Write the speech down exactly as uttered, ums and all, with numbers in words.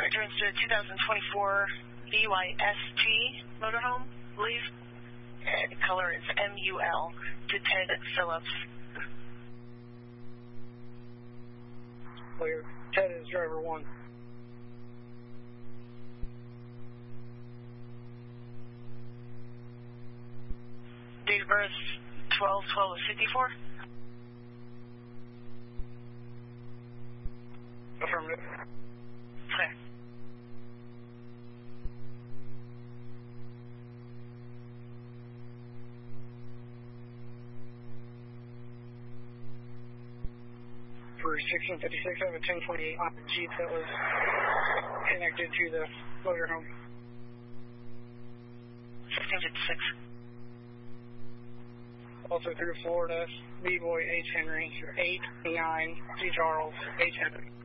Returns to a two thousand twenty-four B Y S T motorhome, I believe. And color is M U L to Ted Phillips. Clear. Ted is driver one. Date of birth twelve twelve fifty-four. Affirmative. Clear. For sixteen fifty-six, I have a ten twenty-eight on the Jeep that was connected to the motorhome. sixteen fifty-six. Also through Florida, B-Boy H. Henry, eight nine C. Charles H. Henry.